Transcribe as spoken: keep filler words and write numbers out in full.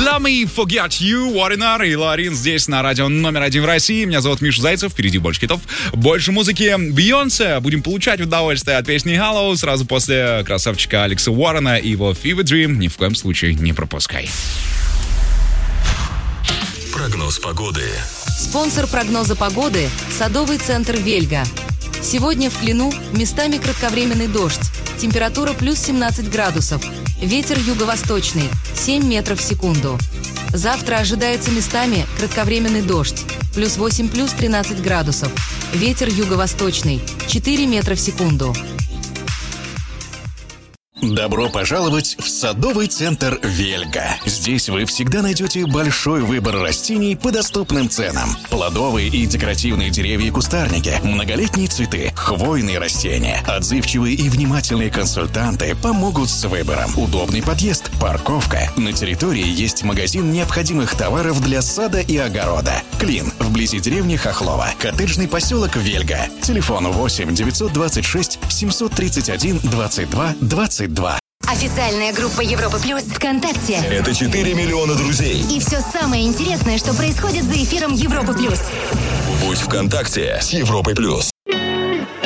Let me forget you, Wariner и Ларин здесь на радио номер один в России. Меня зовут Миша Зайцев, впереди больше хитов, больше музыки. Бейонсе, будем получать удовольствие от песни Hello сразу после красавчика Алекса Уоррена и его Fever Dream. Ни в коем случае не пропускай. Прогноз погоды. Спонсор прогноза погоды – садовый центр «Вельга». Сегодня в Клину местами кратковременный дождь. Температура плюс семнадцать градусов. Ветер юго-восточный – семь метров в секунду. Завтра ожидается местами кратковременный дождь. Плюс восемь, плюс тринадцать градусов. Ветер юго-восточный – четыре метра в секунду. Добро пожаловать в садовый центр «Вельга». Здесь вы всегда найдете большой выбор растений по доступным ценам. Плодовые и декоративные деревья и кустарники, многолетние цветы, хвойные растения. Отзывчивые и внимательные консультанты помогут с выбором. Удобный подъезд, парковка. На территории есть магазин необходимых товаров для сада и огорода. Клин, вблизи деревни Хохлова. Коттеджный поселок «Вельга». Телефон восемь девятьсот двадцать шесть семьсот тридцать один двадцать два двадцать два. Официальная группа Европа Плюс ВКонтакте. Это четыре миллиона друзей. И все самое интересное, что происходит за эфиром Европы Плюс. Будь ВКонтакте с Европой Плюс.